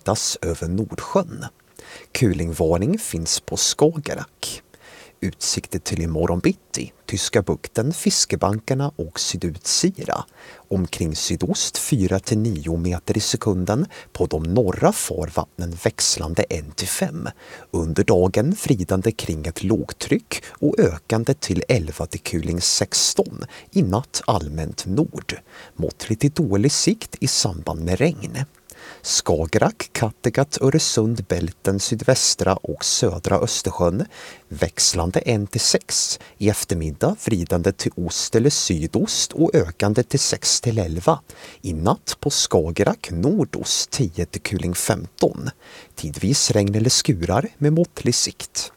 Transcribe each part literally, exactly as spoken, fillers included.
spridas över Nordsjön. Kulingvarning finns på Skagerrak. Utsikter till imorgon bitti, Tyska bukten, fiskebankarna och Sydutsira. Omkring sydost fyra till nio meter i sekunden, på de norra farvattnen växlande ett till fem. Under dagen fridande kring ett lågtryck och ökande till elva till kuling sexton, i natt allmänt nord. Måttligt till dålig sikt i samband med regn. Skagerrak, Kattegatt, Öresund, Bälten, sydvästra och södra Östersjön växlande ett till sex, i eftermiddag vridande till ost eller sydost och ökande till sex till elva. I natt på Skagerrak nordost tio till kuling femton. Tidvis regn eller skurar med måttlig sikt.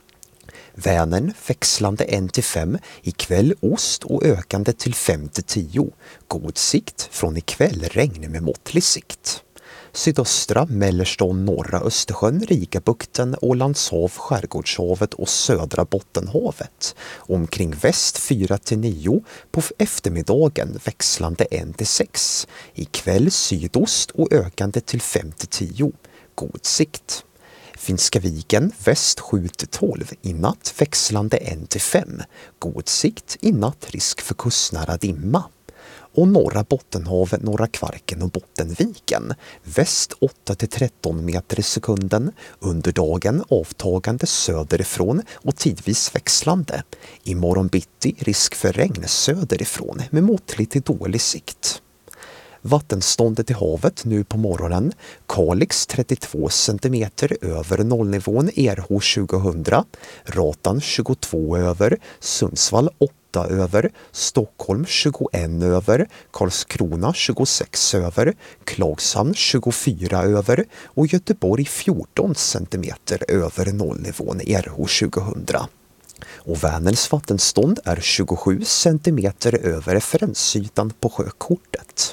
Vänern växlande ett till fem, ikväll ost och ökande till fem till tio. God sikt, från ikväll regn med måttlig sikt. Sydöstra, mellersta och norra Östersjön, Rigabukten, Ålandshav, Skärgårdshavet och södra Bottenhavet. Omkring väst fyra till nio, på eftermiddagen växlande ett till sex. Ikväll sydost och ökande till fem till tio. God sikt. Finska viken väst sju till tolv, i natt växlande ett till fem. God sikt, i natt risk för kustnära dimma. Och norra Bottenhavet, norra Kvarken och Bottenviken. Väst åtta till tretton meter i sekunden. Under dagen avtagande söderifrån och tidvis växlande. Imorgon bitti risk för regn söderifrån med måttligt till dålig sikt. Vattenståndet i havet nu på morgonen: Kalix trettiotvå centimeter över nollnivån R H tjugohundra, Ratan tjugotvå över, Sundsvall åtta över, Stockholm tjugoett över, Karlskrona tjugosex över, Klagshamn tjugofyra över och Göteborg fjorton centimeter över nollnivån R H tjugohundra. Och Vänerns vattenstånd är tjugosju centimeter över referensytan på sjökortet.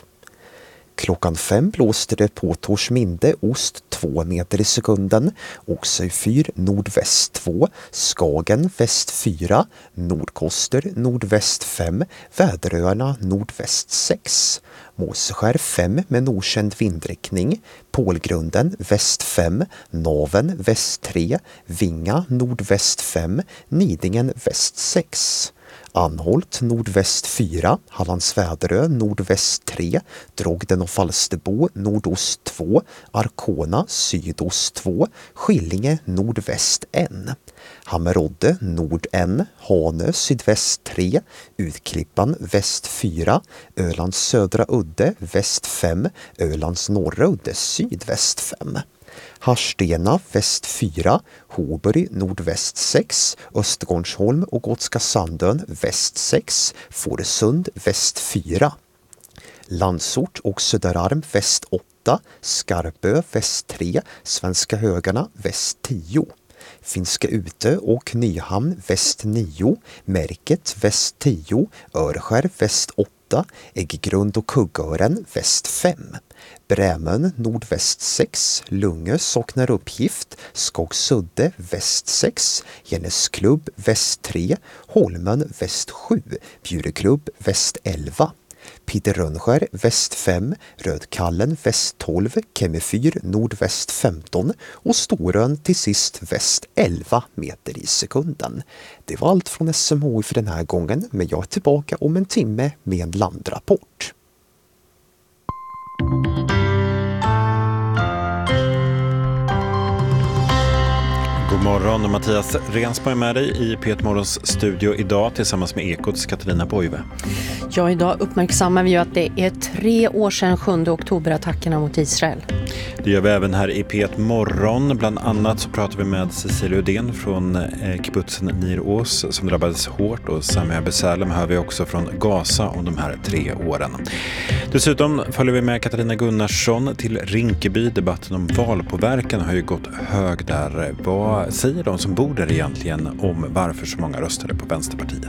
Klockan fem blåste det på Torsminde ost två meter i sekunden, Oxöjfyr nordväst två, Skagen väst fyra, Nordkoster nordväst fem, Väderöarna nordväst sex, Måseskär fem med nordkänd vindriktning, Pålgrunden väst fem, Naven väst tre, Vinga nordväst fem, Nidingen väst sex. Anholt nordväst fyra, Hallandsväderö nordväst tre, Drogden och Falsterbo nordost två, Arkona sydost två, Skillinge nordväst ett, Hammerodde nord ett, Hanö sydväst tre, Utklippan väst fyra, Ölands södra udde väst fem, Ölands norra udde sydväst fem. Harstena väst fyra, Hoburg nordväst sex, Östergårdsholm och Gotska Sandön väst sex, Fårösund väst fyra. Landsort och Söderarm väst åtta, Skarpö väst tre, Svenska högarna väst tio. Finska Ute och Nyhamn väst nio, Märket väst tio, Örskär väst åtta, Ägggrund och Kuggören väst fem. Brämön nordväst sex, Lungö saknar uppgift, Skogsudde väst sex, Gennesklubb väst tre, Holmön väst sju, Bjureklubb väst elva. Piterrönskär väst fem, Rödkallen väst tolv, Kemmefyr nordväst femton och Storön till sist väst elva meter i sekunden. Det var allt från S M H I för den här gången, men jag är tillbaka om en timme med en landrapport. God morgon, Mattias Rensborg med dig i P ett Morgons studio idag tillsammans med Ekots Katarina Boive. Ja, idag uppmärksammar vi ju att det är tre år sedan sjunde oktoberattackerna mot Israel. Det gör vi även här i P ett Morgon. Bland annat så pratar vi med Cecilia Udén från eh, kibbutzen Nir Oz som drabbades hårt, och Samia Besalem hör vi också från Gaza om de här tre åren. Dessutom följer vi med Katarina Gunnarsson till Rinkeby. Debatten om valpåverkan har ju gått hög där. Vad säger de som bor där egentligen om varför så många röstade på Vänsterpartiet?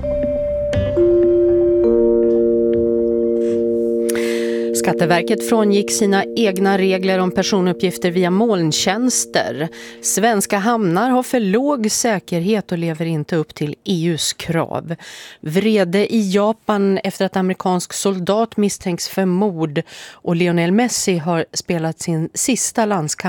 Skatteverket frångick sina egna regler om personuppgifter via molntjänster. Svenska hamnar har för låg säkerhet och lever inte upp till E U:s krav. Vrede i Japan efter att amerikansk soldat misstänks för mord, och Lionel Messi har spelat sin sista landskamp